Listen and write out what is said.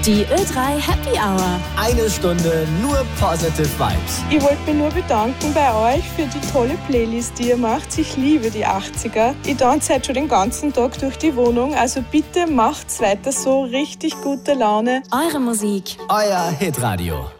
Die Ö3 Happy Hour. Eine Stunde nur positive Vibes. Ich wollte mich nur bedanken bei euch für die tolle Playlist, die ihr macht. Ich liebe die 80er. Ich tanze heute schon den ganzen Tag durch die Wohnung. Also bitte macht's weiter so. Richtig gute Laune. Eure Musik. Euer Hitradio.